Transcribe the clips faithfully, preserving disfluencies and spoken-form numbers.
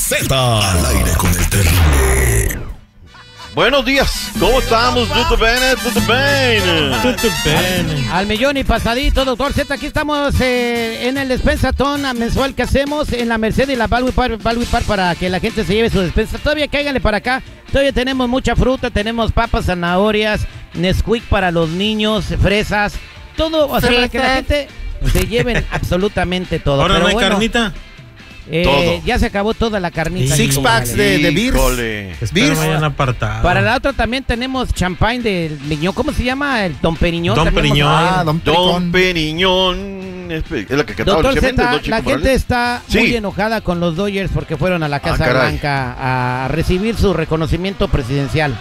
Z. Al aire con el terrible. Buenos días, ¿cómo estamos? ¿Tutto bene? ¿Tutto bene? Tutto bene. Al millón y pasadito, doctor Z. Aquí estamos eh, en el despensatón mensual que hacemos en la Merced y la Balwi Par, Balwi Par para que la gente se lleve su despensa. Todavía cáiganle para acá. Todavía tenemos mucha fruta, tenemos papas, zanahorias, Nesquik para los niños, fresas, todo, o sea, para que la gente se lleven absolutamente todo. Ahora Pero no hay bueno, carnita. Eh, Todo. Ya se acabó toda la carnita. Six packs de, de beers. Híjole. Espero me hayan apartado. Para la otra también tenemos champán del Miñón. ¿Cómo se llama? El Don Periñón. Don también Periñón. vamos a ver. Ah, Don Don Pericón. Periñón. Es la que cantaba Doctor Lucía Méndez, Z, ¿no, Chico la gente Morales? está Sí. muy enojada con los Dodgers porque fueron a la Casa Ah, caray. Blanca a recibir su reconocimiento presidencial.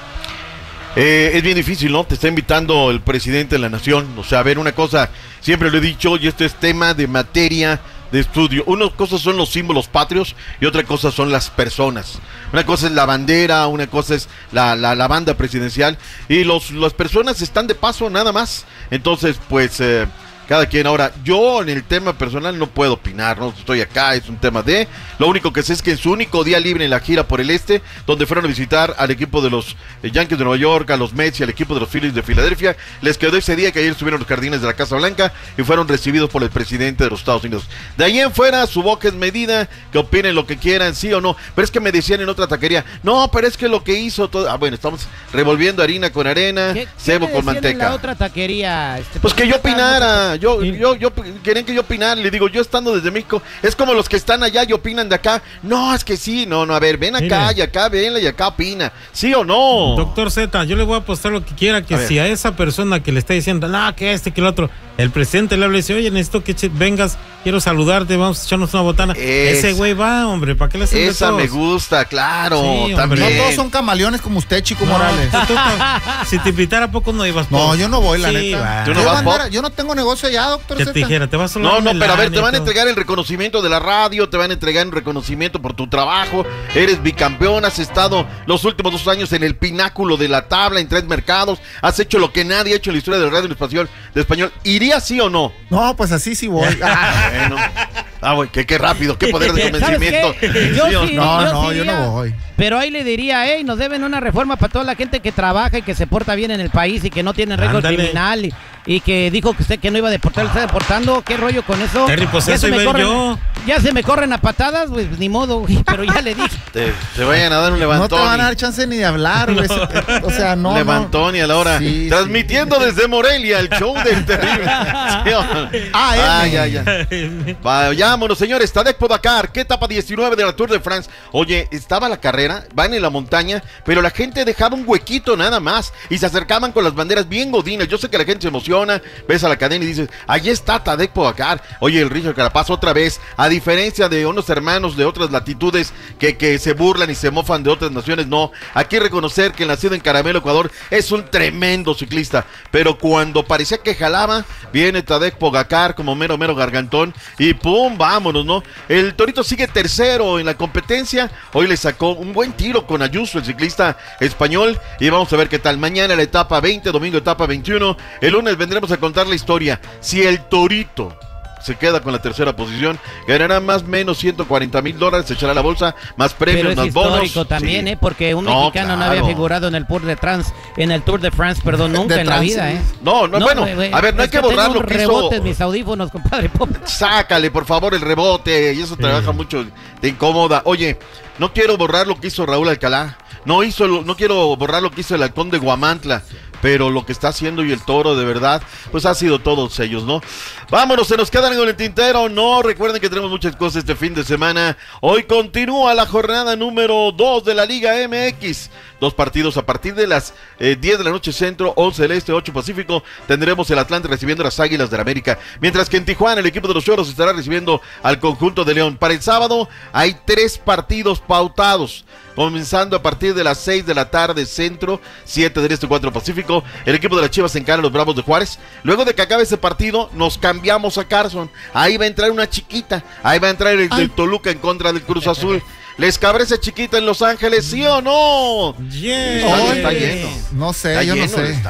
Eh, es bien difícil, ¿no? Te está invitando el presidente de la nación. O sea, a ver, una cosa, siempre lo he dicho, y esto es tema de materia de estudio. Una cosa son los símbolos patrios y otra cosa son las personas. Una cosa es la bandera, una cosa es la, la, la banda presidencial, y los, las personas están de paso nada más. Entonces, pues... Eh, cada quien. Ahora, yo en el tema personal no puedo opinar, no estoy acá, es un tema de... Lo único que sé es que en su único día libre en la gira por el este, donde fueron a visitar al equipo de los eh, Yankees de Nueva York, a los Mets y al equipo de los Phillies de Filadelfia, les quedó ese día que ayer estuvieron los jardines de la Casa Blanca y fueron recibidos por el presidente de los Estados Unidos. De ahí en fuera, su boca es medida, que opinen lo que quieran, sí o no. Pero es que me decían en otra taquería, no, pero es que lo que hizo todo... Ah, bueno, estamos revolviendo harina con arena, ¿Qué, cebo qué con le decían en manteca. la otra taquería? Este, Pues que yo opinara, yo, Sí. yo, yo, querían que yo opinara, le digo, yo estando desde México, es como los que están allá y opinan de acá, no, es que sí, no, no, a ver, ven acá Mire. y acá, venla y acá opina, ¿sí o no? Doctor Z, yo le voy a apostar lo que quiera, que A ver. si a esa persona que le está diciendo, no, que este, que el otro, el presidente le habla y dice, oye, necesito que che- vengas, quiero saludarte, vamos a echarnos una botana. Es- Ese güey va, hombre, ¿para qué le hacen de Esa todos? me gusta, claro, Sí, hombre. también. No todos son camaleones como usted, Chico No, Morales. tú- tú- si te invitara, ¿a poco no ibas? No, Pop? yo no voy, la Sí, neta. va. ¿Tú no Yo vas, andar- Pop? yo no tengo negocio allá, doctor Que Z. te dijera, te vas a No, no, pero a ver, te van a entregar entregar el reconocimiento de la radio, te van a entregar un reconocimiento por tu trabajo, eres bicampeón, has estado los últimos dos años en el pináculo de la tabla en tres mercados, has hecho lo que nadie ha hecho en la historia del radio en español, de español, ¿irías sí o no? No, pues así sí voy. Ah, Bueno, ah, güey, qué, qué rápido, qué poder de ¿Sabes convencimiento. qué? Yo ¿Sí o sí, no, yo no, sí yo iría, no voy. Pero ahí le diría, hey, nos deben una reforma para toda la gente que trabaja y que se porta bien en el país y que no tiene récord Ándale. criminal y, y que dijo que usted que no iba a deportar, está deportando. ¿Qué rollo con eso? Terry, pues Ya eso se me iba corren- yo. Ya se me corren a patadas, pues ni modo, güey, pero ya le dije. Te, te vayan a dar un no levantón. te van a dar chance ni de hablar, güey. O sea, no. levantón no. y a la hora. Sí, Transmitiendo sí. desde Morelia el show del terrible. ¿Sí o no? Ah, Ah, M. ya, ya. Vayámonos, señores. Tadej Pogacar, ¿qué etapa diecinueve de la Tour de France? Oye, estaba la carrera, van en la montaña, pero la gente dejaba un huequito nada más y se acercaban con las banderas bien godines. Yo sé que la gente se emociona, ves a la cadena y dices, ahí está Tadej Pogacar. Oye, el Richard Carapaz otra vez, a diferencia de unos hermanos de otras latitudes que, que se burlan y se mofan de otras naciones, no. Aquí reconocer que el nacido en Caramelo, Ecuador, es un tremendo ciclista, pero cuando parecía que jalaba, viene Tadej Pogacar como mero, mero gargantón y pum, vámonos, ¿no? El Torito sigue tercero en la competencia, hoy le sacó un buen tiro con Ayuso, el ciclista español, y vamos a ver qué tal. Mañana la etapa veinte, domingo etapa veintiuno, el lunes vendremos a contar la historia. Si el Torito se queda con la tercera posición, ganará más o menos ciento cuarenta mil dólares, se echará la bolsa, más premios, Pero es más histórico bonos. también, Sí. ¿eh? Porque un No, mexicano no claro. había figurado en el Tour de France, en el Tour de France, perdón, nunca De en la trans, vida, sí. ¿eh? No, no, bueno, güey, güey, a ver, no hay es que borrar tengo lo que rebotes, hizo. mis audífonos, compadre Pop. Sácale, por favor, el rebote, y eso trabaja mucho, te incomoda. Oye, no quiero borrar lo que hizo Raúl Alcalá, no hizo, lo- no quiero borrar lo que hizo el halcón de Guamantla, pero lo que está haciendo y el Toro, de verdad, pues ha sido todos ellos, ¿no? Vámonos, se nos quedan en el tintero, no, recuerden que tenemos muchas cosas este fin de semana. Hoy continúa la jornada número dos de la Liga M X. Dos partidos a partir de las eh, diez de la noche centro, once del este, ocho pacífico. Tendremos el Atlante recibiendo a las Águilas del América. Mientras que en Tijuana el equipo de los Choros estará recibiendo al conjunto de León. Para el sábado hay tres partidos pautados. Comenzando a partir de las seis de la tarde centro, siete del este, cuatro pacífico. El equipo de las Chivas encara a los Bravos de Juárez. Luego de que acabe ese partido, nos cambiamos a Carson. Ahí va a entrar una chiquita. Ahí va a entrar el del Toluca en contra del Cruz Azul. ¿Les cabrá esa chiquita en Los Ángeles, sí o no? Yeah. El estadio Oye, está lleno. No sé, Está yo no lleno el sé. estadio.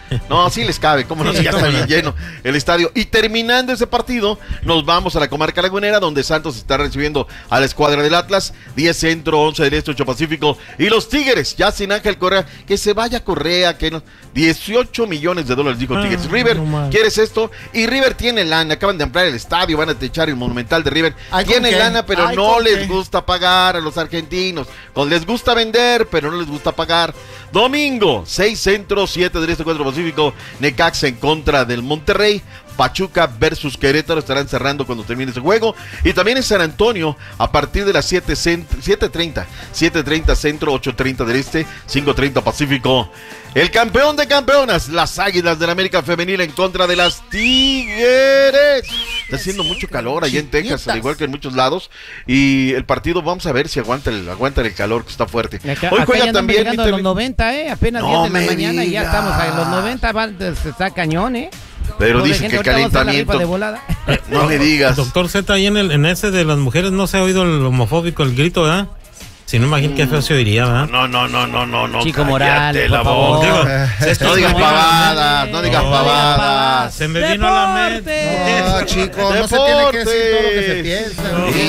No, sí les cabe, cómo no, Sí, si ya está cómo bien no. lleno el estadio. Y terminando ese partido, nos vamos a la comarca lagunera, donde Santos está recibiendo a la escuadra del Atlas, diez centro, once del este, ocho pacífico, y los Tigres, ya sin Ángel Correa, que se vaya Correa, que no, dieciocho millones de dólares, dijo Ah, Tigres. River, no más. ¿quieres esto? Y River tiene lana, acaban de ampliar el estadio, van a techar el Monumental de River, Ay, ¿con tiene qué? lana, pero Ay, no ¿con les qué? gusta pagar a los argentinos, pues les gusta vender, pero no les gusta pagar. Domingo, seis centro, siete del este, cuatro pacífico, Necaxa en contra del Monterrey, Pachuca versus Querétaro estarán cerrando cuando termine ese juego. Y también en San Antonio, a partir de las siete treinta, siete treinta centro, ocho treinta del este, cinco treinta pacífico. El campeón de campeonas, las Águilas del América Femenil en contra de las Tigres. Está haciendo mucho calor allá en Texas, al igual que en muchos lados. Y el partido, vamos a ver si aguanta el, aguanta el calor, que está fuerte. Acá, Hoy acá juega ya también llegando a los Inter- noventa, ¿eh? Apenas No diez de la me mañana y ya digas. estamos a los noventa, va, se está cañón, ¿eh? Pero Pobre dicen gente, que ahorita vamos a hacer la rifa calentamiento. de volada. No me digas. Doctor Z, ahí en, el, en ese de las mujeres no se ha oído el homofóbico, el grito, ¿verdad? Si no, imagino qué feo se oiría, ¿verdad? No, no, no, no, no, no. Chico cállate Morales, la por favor. boca. Digo, esto No es digas como- pavadas, no digas No, pavadas. Se me vino a la mente. No, chicos, no se tiene que decir todo lo que se piensa.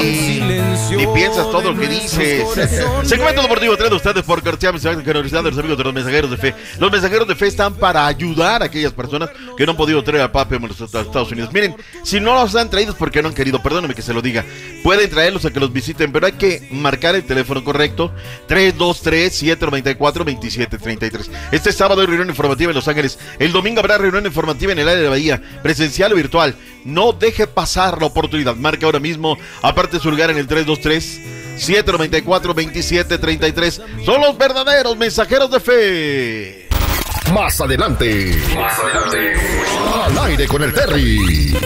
Sí, ni piensas todo lo que dices. Segmento deportivo trae de ustedes por cortesía de generosidad de los amigos de los mensajeros de fe. Los mensajeros de fe están para ayudar a aquellas personas que no han podido traer al Papi a los Estados Unidos. Miren, si no los han traído es porque no han querido, perdónenme que se lo diga. Pueden traerlos a que los visiten, pero hay que marcar el teléfono correcto: tres dos tres, siete nueve cuatro, dos siete tres tres. Este sábado hay reunión informativa en Los Ángeles. El domingo habrá reunión informativa en el área de Bahía, presencial o virtual. No deje pasar la oportunidad. Marque ahora mismo, aparte su lugar en el tres dos tres, siete nueve cuatro, dos siete tres tres. Son los verdaderos mensajeros de fe. Más adelante. Más adelante. Al aire con el Terry.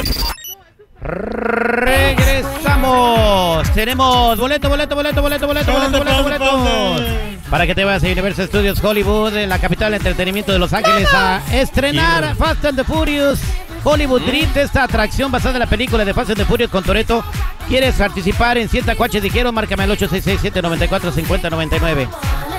Regresamos. Tenemos boleto, boleto, boleto, boleto, boleto, boleto, boleto, boleto. Para que te vayas a Universal Studios Hollywood, en la capital del entretenimiento de Los Ángeles, a estrenar Fast and the Furious Hollywood Drift, esta atracción basada en la película de Fast and the Furious con ¿Quieres participar en Sienta Cuaches? Dijeron, márcame al ocho seis seis, siete nueve cuatro, cinco cero nueve nueve.